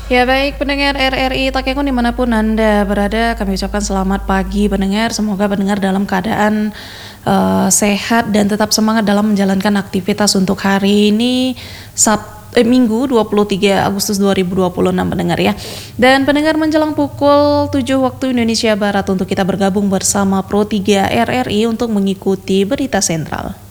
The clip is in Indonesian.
Ya baik pendengar RRI Takeko dimanapun Anda berada, kami ucapkan selamat pagi pendengar. Semoga pendengar dalam keadaan sehat dan tetap semangat dalam menjalankan aktivitas untuk hari ini Minggu 23 Agustus 2026 pendengar ya. Dan pendengar menjelang pukul 7 waktu Indonesia Barat untuk kita bergabung bersama Pro 3 RRI untuk mengikuti berita sentral.